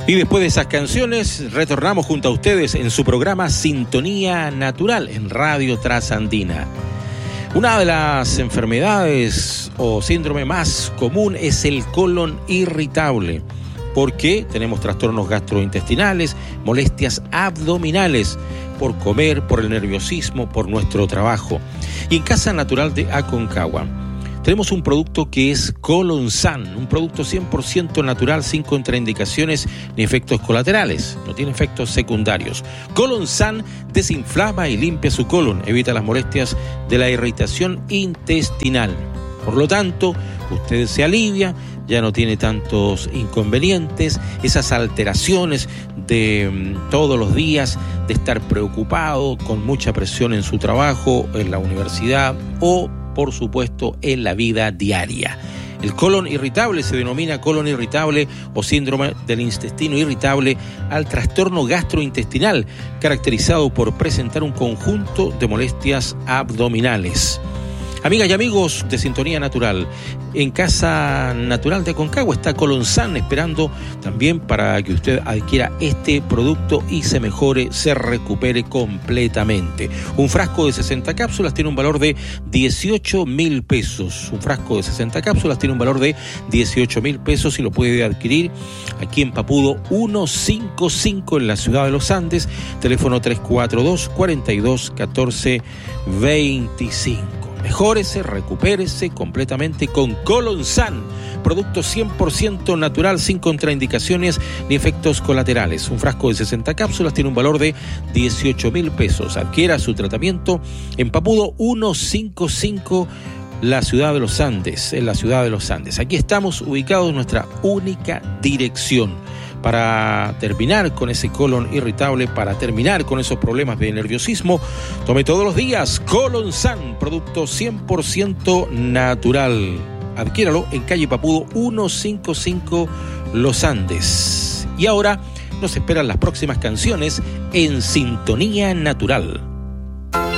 Y después de esas canciones, retornamos junto a ustedes en su programa Sintonía Natural en Radio Trasandina. Una de las enfermedades o síndrome más común es el colon irritable, porque tenemos trastornos gastrointestinales, molestias abdominales, por comer, por el nerviosismo, por nuestro trabajo. Y en Casa Natural de Aconcagua tenemos un producto que es Colonsan, un producto 100% natural, sin contraindicaciones ni efectos colaterales, no tiene efectos secundarios. Colonsan desinflama y limpia su colon, evita las molestias de la irritación intestinal. Por lo tanto, usted se alivia, ya no tiene tantos inconvenientes, esas alteraciones de todos los días, de estar preocupado, con mucha presión en su trabajo, en la universidad o, por supuesto, en la vida diaria. El colon irritable se denomina colon irritable o síndrome del intestino irritable al trastorno gastrointestinal, caracterizado por presentar un conjunto de molestias abdominales. Amigas y amigos de Sintonía Natural, en Casa Natural de Aconcagua está Colonsan esperando también para que usted adquiera este producto y se mejore, se recupere completamente. Un frasco de 60 cápsulas tiene un valor de 18.000 pesos. Un frasco de 60 cápsulas tiene un valor de 18.000 pesos y lo puede adquirir aquí en Papudo 155 en la ciudad de los Andes, teléfono 342 42 14 25. Mejórese, recupérese completamente con Colonsan, producto 100% natural, sin contraindicaciones ni efectos colaterales. Un frasco de 60 cápsulas tiene un valor de 18.000 pesos. Adquiera su tratamiento en Papudo 155, la ciudad de los Andes, en la ciudad de los Andes. Aquí estamos ubicados en nuestra única dirección. Para terminar con ese colon irritable, para terminar con esos problemas de nerviosismo, tome todos los días Colonsan, producto 100% natural. Adquiéralo en calle Papudo 155 Los Andes. Y ahora nos esperan las próximas canciones en Sintonía Natural.